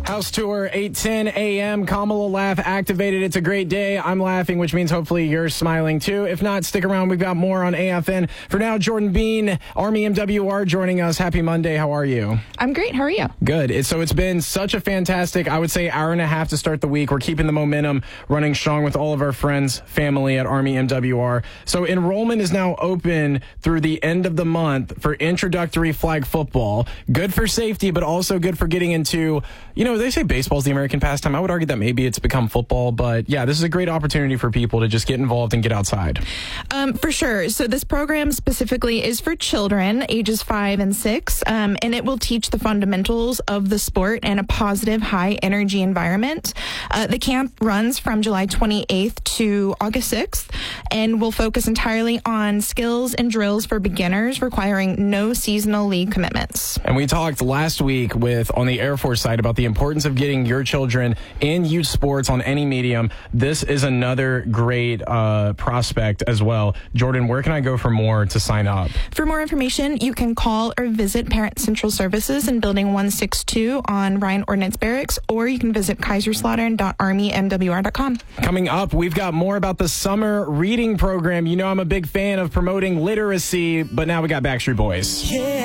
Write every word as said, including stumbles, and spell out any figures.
House Tour, eight ten a.m. Kamala Laugh activated. It's a great day. I'm laughing, which means hopefully you're smiling too. If not, stick around. We've got more on A F N. For now, Jordan Bean, Army M W R, joining us. Happy Monday. How are you? I'm great. How are you? Good. It- So it's been such a fantastic, I would say, hour and a half to start the week. We're keeping the momentum running strong with all of our friends, family at Army M W R. So enrollment is now open through the end of the month for introductory flag football. Good for safety, but also good for getting into, you know, they say baseball's the American pastime. I would argue that maybe it's become football, but yeah, this is a great opportunity for people to just get involved and get outside. Um, for sure. So this program specifically is for children ages five and six, um, and it will teach the fundamentals of the sport and a positive, high energy environment. Uh, the camp runs from July twenty-eighth to August sixth, and will focus entirely on skills and drills for beginners, requiring no seasonal league commitments. And we talked last week with on the Air Force side about the importance of getting your children in youth sports on any medium. This is another great uh, prospect as well. Jordan, where can I go for more to sign up? For more information, you can call or visit Parent Central Services in Building one sixty-two on Ryan Ordnance Barracks, or you can visit kaiserslautern dot army m w r dot com. Coming up, we've got more about the summer reading program. You know I'm a big fan of promoting literacy, but now we got Backstreet Boys. Yeah.